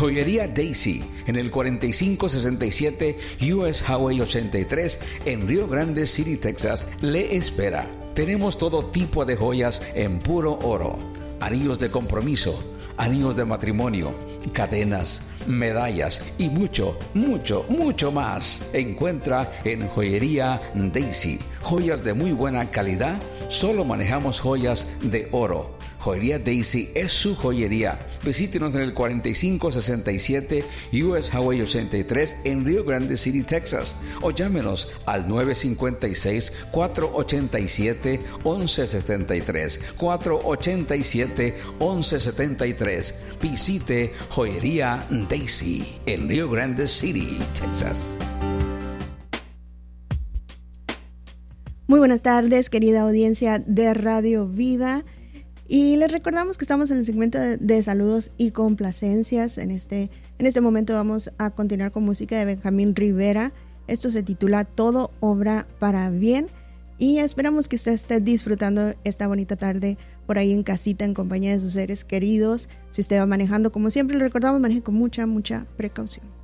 Joyería Daisy, en el 4567 US Highway 83, en Rio Grande City, Texas, le espera. Tenemos todo tipo de joyas en puro oro, anillos de compromiso, anillos de matrimonio, cadenas, medallas y mucho, mucho, mucho más. Encuentra en Joyería Daisy joyas de muy buena calidad. Solo manejamos joyas de oro. Joyería Daisy es su joyería. Visítenos en el 4567 US Highway 83 en Rio Grande City, Texas, o llámenos al 956-487-1173, 487-1173. Visite Joyería Daisy en Rio Grande City, Texas. Muy buenas tardes, querida audiencia de Radio Vida. Y les recordamos que estamos en el segmento de saludos y complacencias. En este momento vamos a continuar con música de Benjamín Rivera. Esto se titula Todo obra para bien. Y esperamos que usted esté disfrutando esta bonita tarde por ahí en casita en compañía de sus seres queridos. Si usted va manejando, como siempre le recordamos, maneje con mucha, mucha precaución.